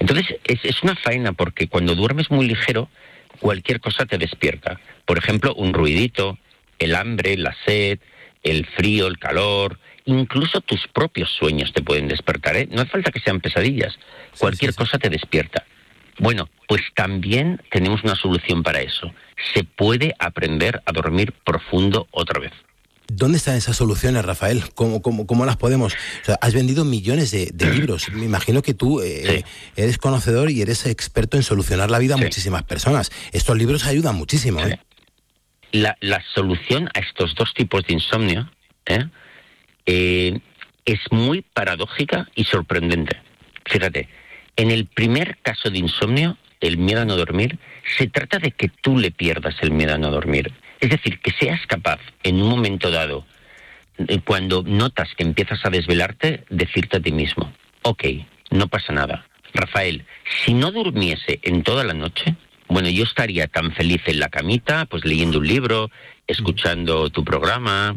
Entonces, es una faena porque cuando duermes muy ligero, cualquier cosa te despierta. Por ejemplo, un ruidito, el hambre, la sed, el frío, el calor, incluso tus propios sueños te pueden despertar, ¿eh? No hace falta que sean pesadillas, cualquier cosa te despierta. Bueno, pues también tenemos una solución para eso. Se puede aprender a dormir profundo otra vez. ¿Dónde están esas soluciones, Rafael? ¿Cómo las podemos? O sea, has vendido millones de libros. Me imagino que tú eres conocedor y eres experto en solucionar la vida a muchísimas personas. Estos libros ayudan muchísimo, ¿eh? La solución a estos dos tipos de insomnio es muy paradójica y sorprendente. Fíjate, en el primer caso de insomnio, el miedo a no dormir, se trata de que tú le pierdas el miedo a no dormir. Es decir, que seas capaz, en un momento dado, cuando notas que empiezas a desvelarte, decirte a ti mismo, ok, no pasa nada. Rafael, si no durmiese en toda la noche, bueno, yo estaría tan feliz en la camita, pues leyendo un libro, escuchando tu programa,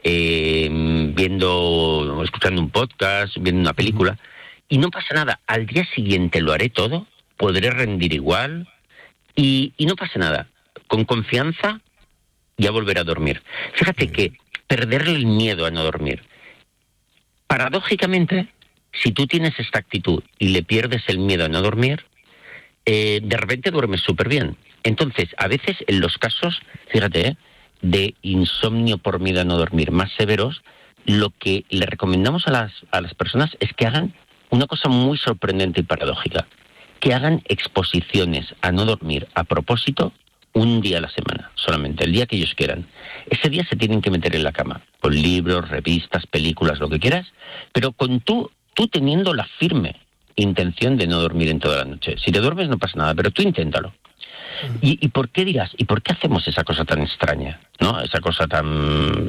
escuchando un podcast, viendo una película, y no pasa nada. Al día siguiente lo haré todo, podré rendir igual, y no pasa nada. Con confianza, ya volveré a dormir. Fíjate que perderle el miedo a no dormir. Paradójicamente, si tú tienes esta actitud y le pierdes el miedo a no dormir, de repente duermes súper bien. Entonces, a veces en los casos, fíjate, de insomnio por miedo a no dormir más severos, lo que le recomendamos a las personas es que hagan una cosa muy sorprendente y paradójica, que hagan exposiciones a no dormir a propósito un día a la semana, solamente, el día que ellos quieran. Ese día se tienen que meter en la cama, con libros, revistas, películas, lo que quieras, pero con tú teniendo la firme intención de no dormir en toda la noche. Si te duermes no pasa nada, pero tú inténtalo. ¿Y por qué dirás? ¿Y por qué hacemos esa cosa tan extraña? ¿No? Esa cosa tan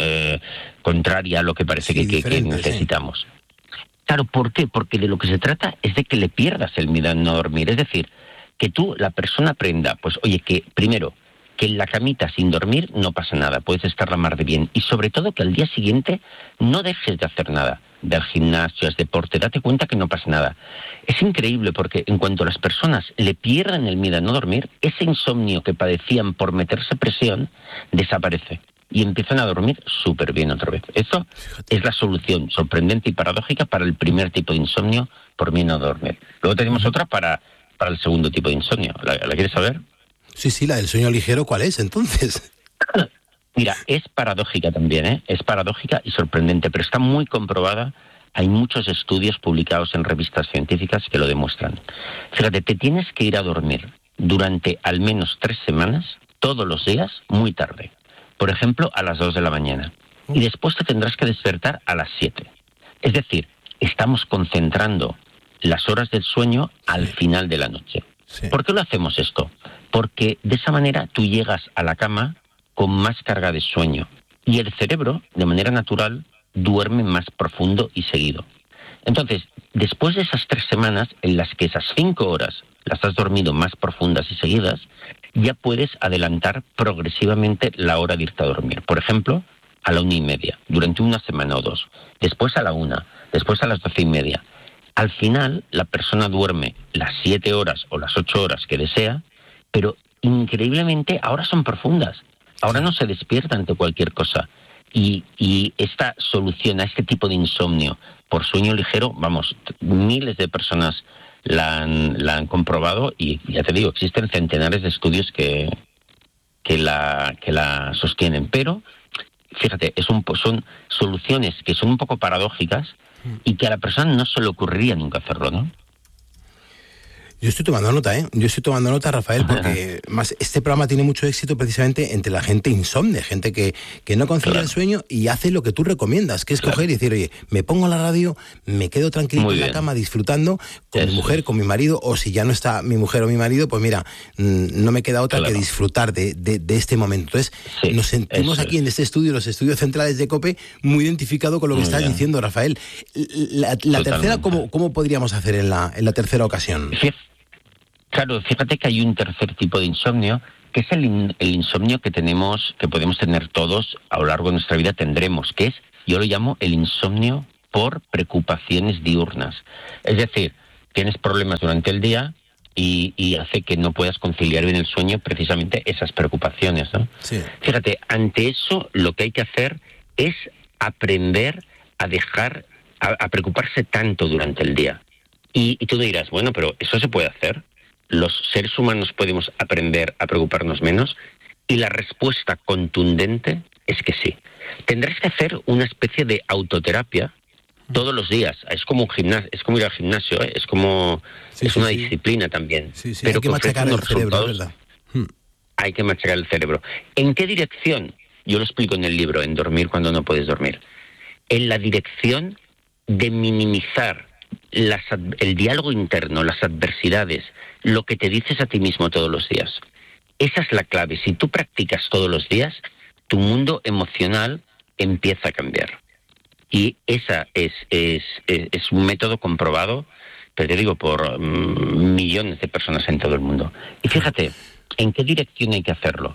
contraria a lo que parece que necesitamos. Claro, ¿por qué? Porque de lo que se trata es de que le pierdas el miedo a no dormir. Es decir, que la persona aprenda, pues oye, que primero, que en la camita sin dormir no pasa nada, puedes estar la mar de bien. Y sobre todo que al día siguiente no dejes de hacer nada. Del gimnasio, haz deporte, date cuenta que no pasa nada. Es increíble porque en cuanto las personas le pierdan el miedo a no dormir, ese insomnio que padecían por meterse presión desaparece y empiezan a dormir súper bien otra vez. Eso es la solución sorprendente y paradójica para el primer tipo de insomnio por miedo a no dormir. Luego tenemos otra para el segundo tipo de insomnio. ¿La quieres saber? Sí, la del sueño ligero, ¿cuál es entonces? Mira, es paradójica también, ¿eh? Es paradójica y sorprendente, pero está muy comprobada. Hay muchos estudios publicados en revistas científicas que lo demuestran. Fíjate, te tienes que ir a dormir durante al menos 3 semanas, todos los días, muy tarde. Por ejemplo, a las 2 de la mañana. Y después te tendrás que despertar a las 7. Es decir, estamos concentrando las horas del sueño al final de la noche. Sí. ¿Por qué lo hacemos esto? Porque de esa manera tú llegas a la cama con más carga de sueño y el cerebro, de manera natural, duerme más profundo y seguido. Entonces, después de esas 3 semanas en las que esas 5 horas las has dormido más profundas y seguidas, ya puedes adelantar progresivamente la hora de irte a dormir. Por ejemplo, a la 1:30, durante una semana o 2. Después a la 1, después a las 12:30. Al final, la persona duerme las 7 horas o las 8 horas que desea, pero increíblemente ahora son profundas. Ahora no se despierta ante cualquier cosa. Y esta solución a este tipo de insomnio por sueño ligero, vamos, miles de personas la han comprobado y ya te digo, existen centenares de estudios que la sostienen. Pero, fíjate, son soluciones que son un poco paradójicas y que a la persona no se le ocurriría nunca hacerlo, ¿no? Yo estoy tomando nota, Yo estoy tomando nota, Rafael, porque más este programa tiene mucho éxito precisamente entre la gente insomne, gente que no concilia el sueño y hace lo que tú recomiendas, que es coger y decir, oye, me pongo la radio, me quedo tranquilo en la cama disfrutando con mi mujer, con mi marido, o si ya no está mi mujer o mi marido, pues mira, no me queda otra que disfrutar de este momento. Entonces, nos sentimos aquí en este estudio, los estudios centrales de COPE, muy identificado con lo que estás diciendo, Rafael. La tercera, ¿cómo podríamos hacer en la tercera ocasión? Claro, fíjate que hay un tercer tipo de insomnio, que es el insomnio que podemos tener todos a lo largo de nuestra vida, que es, yo lo llamo el insomnio por preocupaciones diurnas. Es decir, tienes problemas durante el día y hace que no puedas conciliar bien el sueño, precisamente esas preocupaciones, ¿no? Sí. Fíjate, ante eso lo que hay que hacer es aprender a dejar, a preocuparse tanto durante el día. Y tú dirás, bueno, pero ¿eso se puede hacer? ¿Los seres humanos podemos aprender a preocuparnos menos? Y la respuesta contundente es que sí. Tendrás que hacer una especie de autoterapia todos los días. Es como un gimnasio, es como ir al gimnasio, ¿eh? Es como una disciplina también. Sí, pero hay que machacar el cerebro, ¿verdad? Hay que machacar el cerebro. ¿En qué dirección? Yo lo explico en el libro, en Dormir cuando no puedes dormir. En la dirección de minimizar el diálogo interno, las adversidades, lo que te dices a ti mismo todos los días. Esa es la clave. Si tú practicas todos los días, tu mundo emocional empieza a cambiar. Y esa es un método comprobado, pero te digo, por millones de personas en todo el mundo. Y fíjate, ¿en qué dirección hay que hacerlo?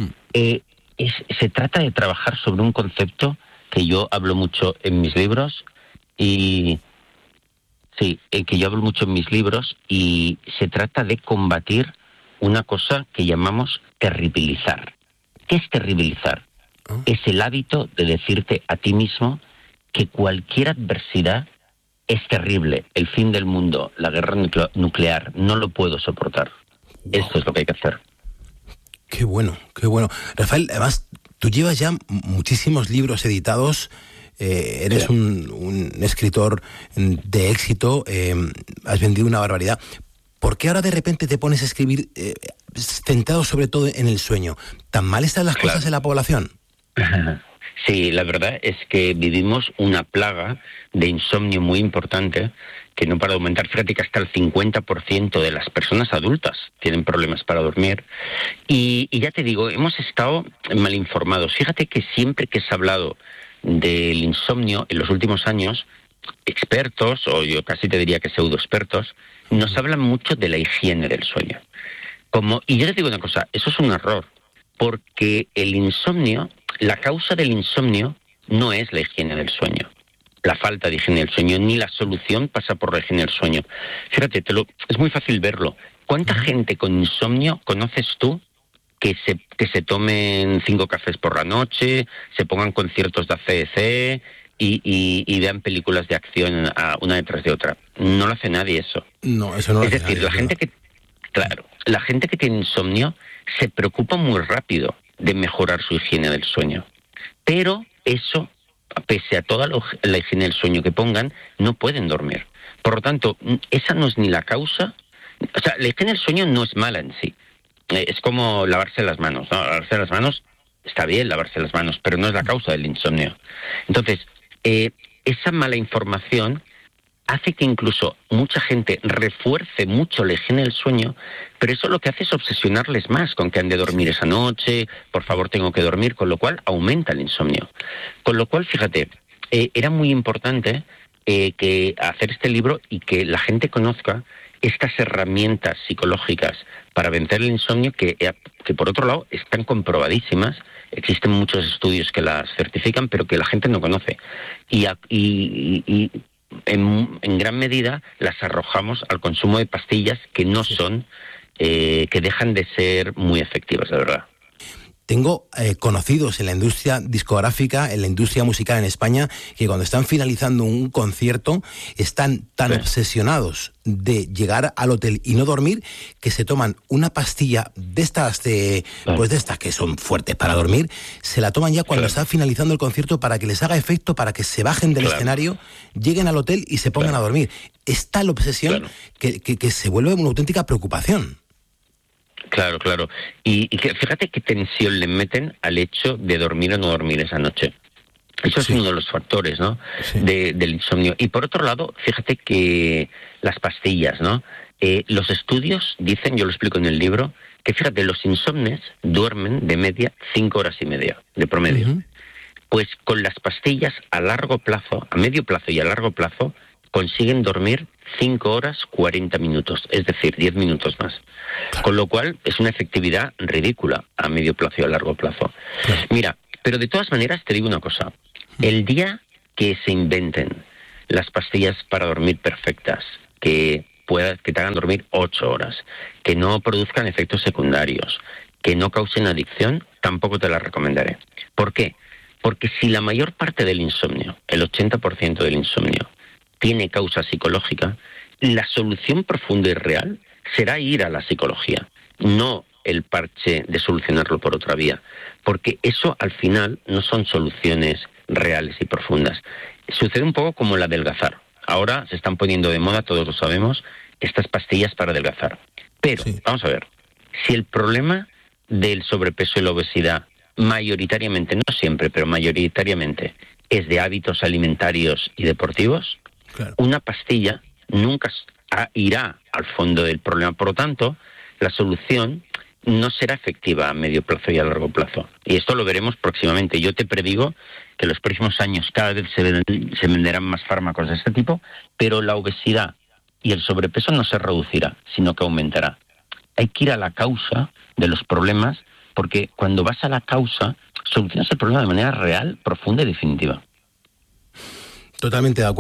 Se trata de trabajar sobre un concepto que yo hablo mucho en mis libros y se trata de combatir una cosa que llamamos terribilizar. ¿Qué es terribilizar? Es el hábito de decirte a ti mismo que cualquier adversidad es terrible, el fin del mundo, la guerra nuclear, no lo puedo soportar. Wow. Esto es lo que hay que hacer. Qué bueno, qué bueno. Rafael, además, tú llevas ya muchísimos libros editados, eres un escritor de éxito, has vendido una barbaridad. ¿Por qué ahora de repente te pones a escribir centrado sobre todo en el sueño? ¿Tan mal están las cosas en la población? Sí, la verdad es que vivimos una plaga de insomnio muy importante que no para de aumentar. Fíjate que hasta el 50% de las personas adultas tienen problemas para dormir. Y ya te digo, hemos estado mal informados. Fíjate que siempre que se ha hablado del insomnio en los últimos años, expertos, o yo casi te diría que pseudoexpertos, nos hablan mucho de la higiene del sueño. Y yo te digo una cosa, eso es un error, porque el insomnio, la causa del insomnio no es la higiene del sueño, la falta de higiene del sueño, ni la solución pasa por la higiene del sueño. Fíjate, es muy fácil verlo. ¿Cuánta gente con insomnio conoces tú que se tomen 5 cafés por la noche, se pongan conciertos de AC/DC y vean películas de acción una detrás de otra? No lo hace nadie eso. No, eso no lo hace nadie. Es decir, la gente que tiene insomnio se preocupa muy rápido de mejorar su higiene del sueño. Pero eso, pese a toda la higiene del sueño que pongan, no pueden dormir. Por lo tanto, esa no es ni la causa. O sea, la higiene del sueño no es mala en sí. Es como lavarse las manos, ¿no? Lavarse las manos, está bien lavarse las manos, pero no es la causa del insomnio. Entonces, esa mala información hace que incluso mucha gente refuerce mucho la higiene del sueño, pero eso lo que hace es obsesionarles más con que han de dormir esa noche, por favor tengo que dormir, con lo cual aumenta el insomnio. Con lo cual, fíjate, era muy importante que hacer este libro y que la gente conozca estas herramientas psicológicas para vencer el insomnio que por otro lado están comprobadísimas. Existen muchos estudios que las certifican, pero que la gente no conoce. Y en gran medida las arrojamos al consumo de pastillas que no son, que dejan de ser muy efectivas, de verdad. Tengo conocidos en la industria discográfica, en la industria musical en España, que cuando están finalizando un concierto están tan obsesionados de llegar al hotel y no dormir que se toman una pastilla de estas que son fuertes para dormir, se la toman ya cuando está finalizando el concierto para que les haga efecto, para que se bajen del escenario, lleguen al hotel y se pongan a dormir. Es tal obsesión que se vuelve una auténtica preocupación. Claro. Y fíjate qué tensión le meten al hecho de dormir o no dormir esa noche. Eso es uno de los factores, ¿no? Del insomnio. Y por otro lado, fíjate que las pastillas, ¿no? Los estudios dicen, yo lo explico en el libro, que fíjate, los insomnes duermen de media 5 horas y media, de promedio. Uh-huh. Pues con las pastillas a largo plazo, a medio plazo y a largo plazo, consiguen dormir 5 horas 40 minutos, es decir, 10 minutos más. Con lo cual es una efectividad ridícula a medio plazo y a largo plazo. Mira, pero de todas maneras te digo una cosa. El día que se inventen las pastillas para dormir perfectas, que que te hagan dormir 8 horas, que no produzcan efectos secundarios, que no causen adicción, tampoco te las recomendaré. ¿Por qué? Porque si la mayor parte del insomnio, el 80% del insomnio, tiene causa psicológica, la solución profunda y real será ir a la psicología, no el parche de solucionarlo por otra vía, porque eso al final no son soluciones reales y profundas. Sucede un poco como el adelgazar. Ahora se están poniendo de moda, todos lo sabemos, estas pastillas para adelgazar. Pero, sí, vamos a ver, si el problema del sobrepeso y la obesidad mayoritariamente, no siempre, pero mayoritariamente, es de hábitos alimentarios y deportivos, claro, una pastilla nunca irá al fondo del problema. Por lo tanto, la solución no será efectiva a medio plazo y a largo plazo. Y esto lo veremos próximamente. Yo te predigo que en los próximos años cada vez se venderán más fármacos de este tipo, pero la obesidad y el sobrepeso no se reducirá, sino que aumentará. Hay que ir a la causa de los problemas, porque cuando vas a la causa, solucionas el problema de manera real, profunda y definitiva. Totalmente de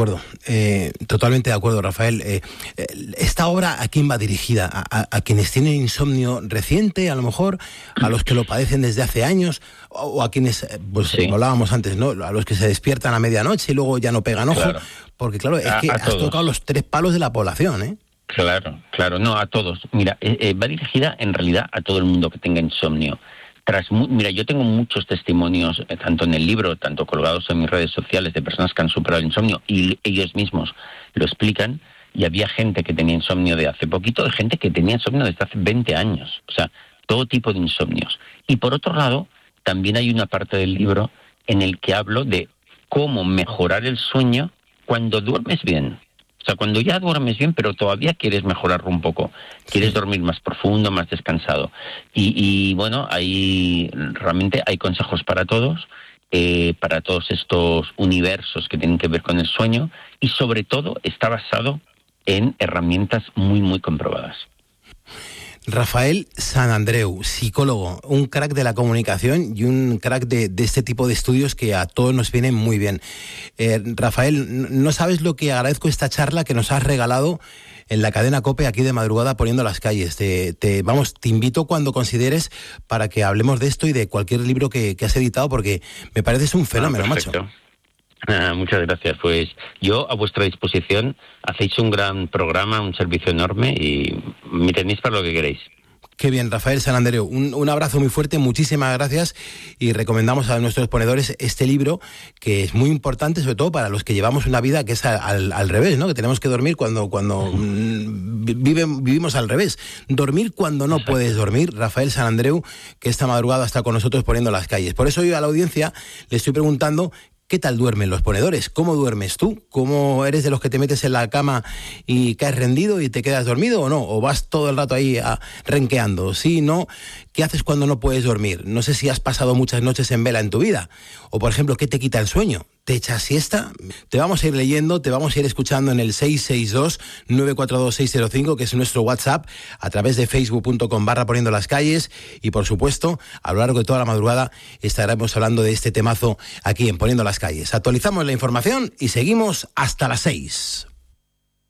acuerdo, Rafael. Esta obra, ¿a quién va dirigida? ¿A quienes tienen insomnio reciente, a lo mejor? ¿A los que lo padecen desde hace años? ¿O a quienes, pues sí, hablábamos antes, ¿no? A los que se despiertan a medianoche y luego ya no pegan ojo? Claro. Porque claro, es que has tocado los 3 palos de la población, ¿eh? Claro, no, a todos. Mira, va dirigida en realidad a todo el mundo que tenga insomnio. Mira, yo tengo muchos testimonios, tanto en el libro, tanto colgados en mis redes sociales, de personas que han superado el insomnio y ellos mismos lo explican. Y había gente que tenía insomnio de hace poquito, y gente que tenía insomnio desde hace 20 años. O sea, todo tipo de insomnios. Y por otro lado, también hay una parte del libro en el que hablo de cómo mejorar el sueño cuando duermes bien. O sea, cuando ya duermes bien, pero todavía quieres mejorarlo un poco. Quieres dormir más profundo, más descansado. Y bueno, realmente hay consejos para todos estos universos que tienen que ver con el sueño. Y sobre todo está basado en herramientas muy, muy comprobadas. Rafael Sanandreu, psicólogo, un crack de la comunicación y un crack de este tipo de estudios que a todos nos vienen muy bien. Rafael, no sabes lo que agradezco esta charla que nos has regalado en la cadena COPE aquí de madrugada poniendo las calles. Te invito cuando consideres para que hablemos de esto y de cualquier libro que has editado, porque me pareces un fenómeno, macho. Muchas gracias. Pues yo a vuestra disposición. Hacéis un gran programa, un servicio enorme y me tenéis para lo que queréis. Qué bien, Rafael Sanandreu. Un abrazo muy fuerte, muchísimas gracias y recomendamos a nuestros ponedores este libro que es muy importante, sobre todo para los que llevamos una vida que es al revés, ¿no? Que tenemos que dormir cuando vivimos al revés. Dormir cuando no puedes dormir. Rafael Sanandreu, que esta madrugada está con nosotros poniendo las calles. Por eso yo a la audiencia le estoy preguntando: ¿qué tal duermen los ponedores? ¿Cómo duermes tú? ¿Cómo eres de los que te metes en la cama y caes rendido y te quedas dormido o no? ¿O vas todo el rato ahí renqueando? ¿Sí? ¿No? ¿Qué haces cuando no puedes dormir? No sé si has pasado muchas noches en vela en tu vida. O, por ejemplo, ¿qué te quita el sueño? ¿Te echas siesta? Te vamos a ir leyendo, te vamos a ir escuchando en el 662-942-605, que es nuestro WhatsApp, a través de facebook.com/poniendo las calles. Y, por supuesto, a lo largo de toda la madrugada estaremos hablando de este temazo aquí en Poniendo las calles. Actualizamos la información y seguimos hasta las 6.